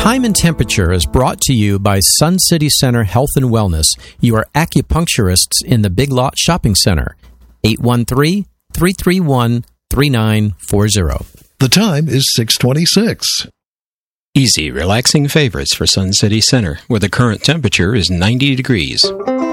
Time and Temperature is brought to you by Sun City Center Health and Wellness, your acupuncturists in the Big Lot Shopping Center. 813-331-3940. The time is 6:26. Easy, relaxing favorites for Sun City Center, where the current temperature is 90 degrees.